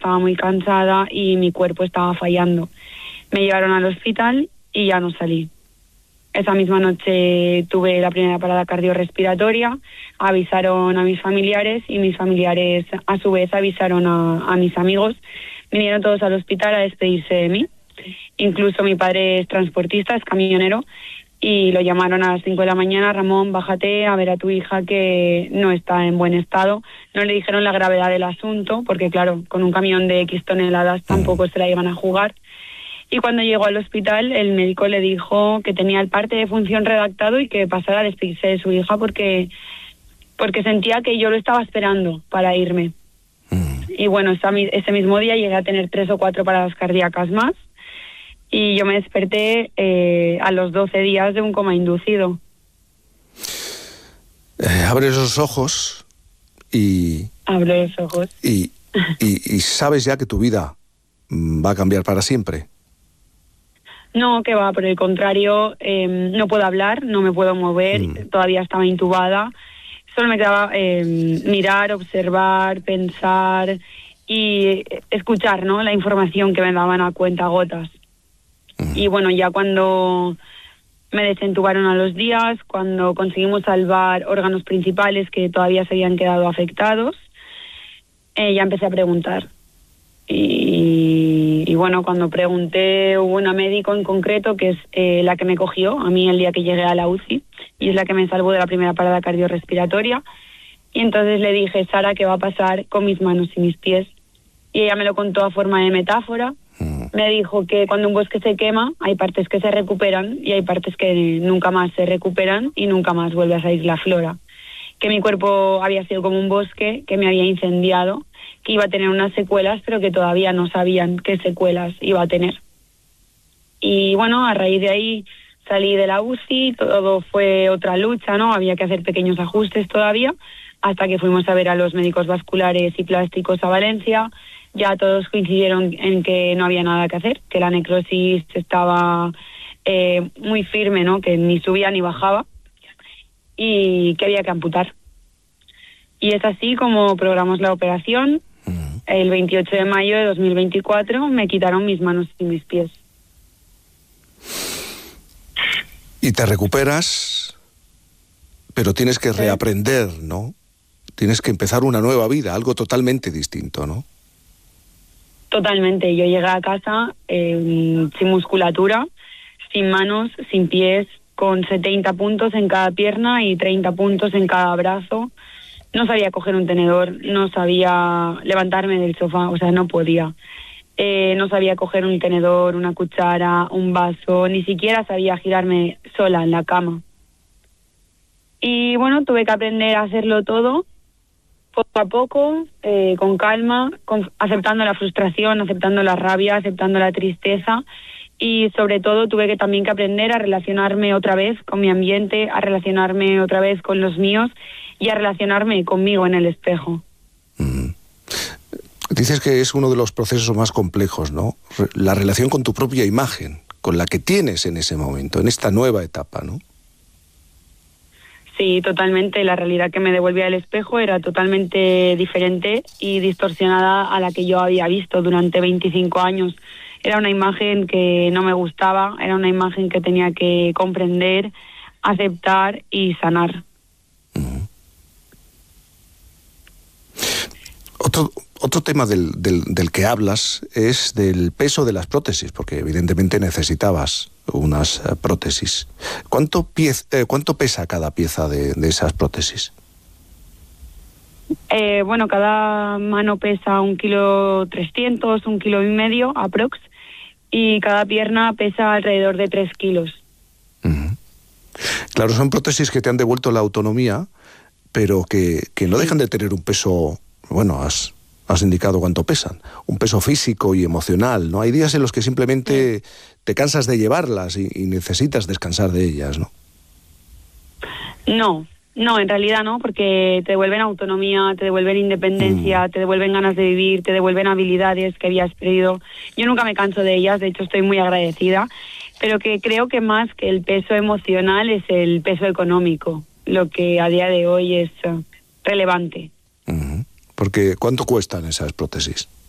estaba muy cansada y mi cuerpo estaba fallando. Me llevaron al hospital y ya no salí. Esa misma noche tuve la primera parada cardiorrespiratoria, avisaron a mis familiares y mis familiares a su vez avisaron a mis amigos. Vinieron todos al hospital a despedirse de mí. Incluso mi padre es transportista, es camionero, y lo llamaron a las 5 de la mañana: Ramón, bájate a ver a tu hija que no está en buen estado. No le dijeron la gravedad del asunto, porque claro, con un camión de X toneladas tampoco se la iban a jugar. Y cuando llegó al hospital, el médico le dijo que tenía el parte de función redactado y que pasara a despedirse de su hija porque sentía que yo lo estaba esperando para irme. Y bueno, ese mismo día llegué a tener 3 o 4 paradas cardíacas más y yo me desperté a los 12 días de un coma inducido. Abres los ojos y... Abro los ojos. Y sabes ya que tu vida va a cambiar para siempre. No, que va, por el contrario, no puedo hablar, no me puedo mover, todavía estaba intubada. Solo me quedaba mirar, observar, pensar y escuchar, ¿no?, la información que me daban a cuentagotas. Y bueno, ya cuando me desentubaron a los días, cuando conseguimos salvar órganos principales que todavía se habían quedado afectados, ya empecé a preguntar. Y bueno, cuando pregunté, hubo una médico en concreto que es la que me cogió a mí el día que llegué a la UCI y es la que me salvó de la primera parada cardiorrespiratoria. Y entonces le dije: Sara, ¿qué va a pasar con mis manos y mis pies? Y ella me lo contó a forma de metáfora. Me dijo que cuando un bosque se quema hay partes que se recuperan y hay partes que nunca más se recuperan y nunca más vuelve a salir la flora. Que mi cuerpo había sido como un bosque que me había incendiado, que iba a tener unas secuelas, pero que todavía no sabían qué secuelas iba a tener. Y bueno, a raíz de ahí salí de la UCI, todo fue otra lucha, ¿no? Había que hacer pequeños ajustes todavía, hasta que fuimos a ver a los médicos vasculares y plásticos a Valencia. Ya todos coincidieron en que no había nada que hacer, que la necrosis estaba muy firme, ¿no?, que ni subía ni bajaba, y que había que amputar. Y es así como programamos la operación. El 28 de mayo de 2024 me quitaron mis manos y mis pies. Y te recuperas, pero tienes que reaprender, ¿no? Tienes que empezar una nueva vida, algo totalmente distinto, ¿no? Totalmente. Yo llegué a casa sin musculatura, sin manos, sin pies, con 70 puntos en cada pierna y 30 puntos en cada brazo. No sabía coger un tenedor, no sabía levantarme del sofá, o sea, no podía. No sabía coger un tenedor, una cuchara, un vaso, ni siquiera sabía girarme sola en la cama. Y bueno, tuve que aprender a hacerlo todo, poco a poco, con calma, aceptando la frustración, aceptando la rabia, aceptando la tristeza. Y sobre todo tuve que también que aprender a relacionarme otra vez con mi ambiente, a relacionarme otra vez con los míos y a relacionarme conmigo en el espejo. Dices que es uno de los procesos más complejos, ¿no? La relación con tu propia imagen, con la que tienes en ese momento, en esta nueva etapa, ¿no? Sí, totalmente. La realidad que me devolvía el espejo era totalmente diferente y distorsionada a la que yo había visto durante 25 años. Era una imagen que no me gustaba, era una imagen que tenía que comprender, aceptar y sanar. Otro tema del que hablas es del peso de las prótesis, porque evidentemente necesitabas unas prótesis. ¿Cuánto pesa cada pieza de esas prótesis? Bueno, cada mano pesa 1,3 kilos, 1,5 kilos aprox, y cada pierna pesa alrededor de 3 kilos. Claro, son prótesis que te han devuelto la autonomía, pero que no dejan de tener un peso. Bueno, has indicado cuánto pesan, un peso físico y emocional, ¿no? Hay días en los que simplemente te cansas de llevarlas y necesitas descansar de ellas, ¿no? No, en realidad no, porque te devuelven autonomía, te devuelven independencia, te devuelven ganas de vivir, te devuelven habilidades que habías perdido. Yo nunca me canso de ellas, de hecho estoy muy agradecida, pero que creo que más que el peso emocional es el peso económico, lo que a día de hoy es relevante. Porque ¿cuánto cuestan esas prótesis?